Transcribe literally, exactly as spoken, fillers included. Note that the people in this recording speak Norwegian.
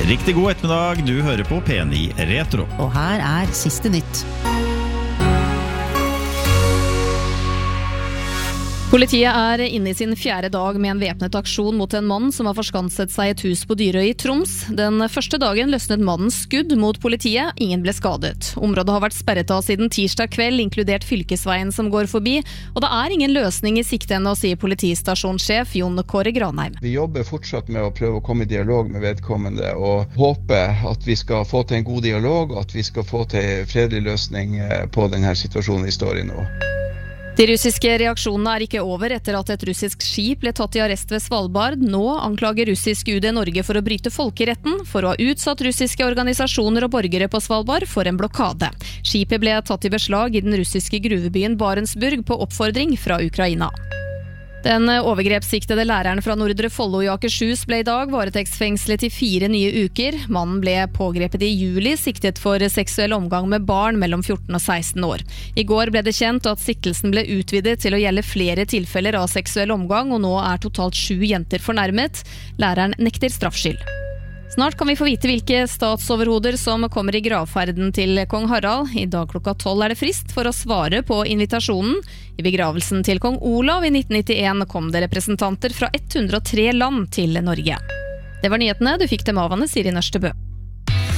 Riktig god ettermiddag, du hører på P ni Retro. Og her er siste nytt. Politiet er inne i sin fjerde dag med en væpnet aksjon mot en mann som har forskanset seg i et hus på Dyrøy i Troms. Den første dagen løsnet mannens skudd mot politiet, ingen ble skadet. Området har vært sperret av siden tirsdag kveld, inkludert fylkesveien som går forbi, og det er ingen løsning i sikte ennå, sier politistasjonssjef Jon Kåre Granheim. Vi jobber fortsatt med å prøve å komme i dialog med vedkommende, og håper at vi skal få til en god dialog, og at vi skal få til en fredelig løsning på denne situasjonen vi står i nå. De russiske reaksjonene er ikke over etter at et russisk skip ble tatt i arrest ved Svalbard. Nå anklager russisk U D Norge for å bryte folkeretten, for å ha utsatt russiske organisasjoner og borgere på Svalbard for en blokade. Skipet ble tatt i beslag i den russiske gruvebyen Barentsburg på oppfordring fra Ukraina. Den overgrepssiktede læreren fra Nordre Follo i Akershus ble i dag varetektsfengslet i fire nye uker. Mannen ble pågrepet i juli, siktet for seksuell omgang med barn mellom fjorten og seksten år. I går ble det kjent at siktelsen ble utvidet til å gjelde flere tilfeller av seksuell omgang, og nå er totalt sju jenter fornærmet. Læreren nekter straffskyld. Snart kan vi få vite hvilke statsoverhoder som kommer i gravferden til kong Harald. I dag klokka tolv er det frist for å svare på invitasjonen. I begravelsen til kong Olav i nitten nittien kom det representanter fra ett hundre og tre land til Norge. Det var nyhetene, du fikk dem av Anne Siri Nørstebø.